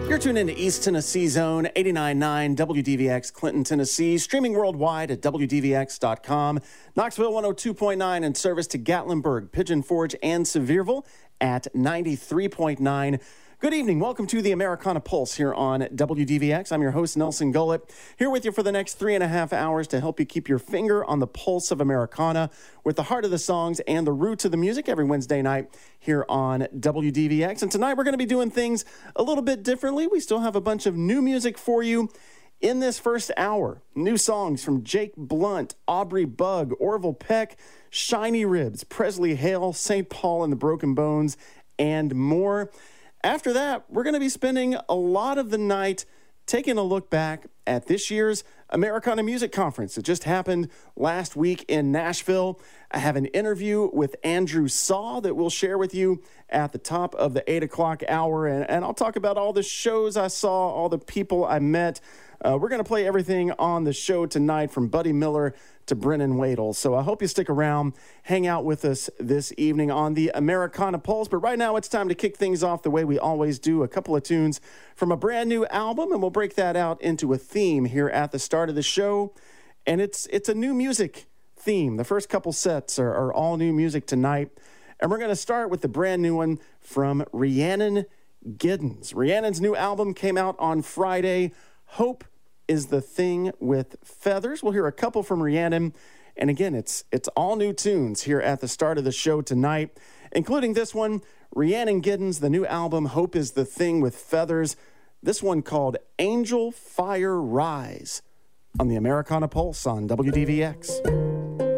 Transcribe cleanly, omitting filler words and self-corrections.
You're tuned into East Tennessee Zone, 89.9 WDVX, Clinton, Tennessee, streaming worldwide at WDVX.com. Knoxville 102.9 in service to Gatlinburg, Pigeon Forge, and Sevierville at 93.9. Good evening. Welcome to the Americana Pulse here on WDVX. I'm your host, Nelson Gullett, here with you for the next 3.5 hours to help you keep your finger on the pulse of Americana with the heart of the songs and the roots of the music every Wednesday night here on WDVX. And tonight we're going to be doing things a little bit differently. We still have a bunch of new music for you in this first hour. New songs from Jake Blunt, Aubrey Bug, Orville Peck, Shiny Ribs, Presley Hale, St. Paul and the Broken Bones, and more. After that, we're going to be spending a lot of the night taking a look back at this year's Americana Music Conference. It just happened last week in Nashville. I have an interview with Andrew Saw that we'll share with you at the top of the 8 o'clock hour, and I'll talk about all the shows I saw, all the people I met. We're going to play everything on the show tonight from Buddy Miller to Brennan Wadle. So I hope you stick around, hang out with us this evening on the Americana Pulse. But right now it's time to kick things off the way we always do, a couple of tunes from a brand new album, and we'll break that out into a theme here at the start of the show. And it's a new music theme. The first couple sets are all new music tonight. And we're going to start with the brand new one from Rhiannon Giddens. Rhiannon's new album came out on Friday. Hope is the Thing with Feathers. We'll hear a couple from Rhiannon. And again, it's all new tunes here at the start of the show tonight, including this one, Rhiannon Giddens, the new album, Hope is the Thing with Feathers. This one called Angel Fire Rise on the Americana Pulse on WDVX.